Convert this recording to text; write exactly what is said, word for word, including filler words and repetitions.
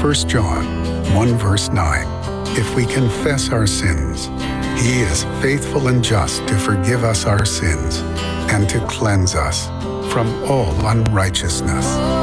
First John one verse nine. If we confess our sins, He is faithful and just to forgive us our sins and to cleanse us from all unrighteousness.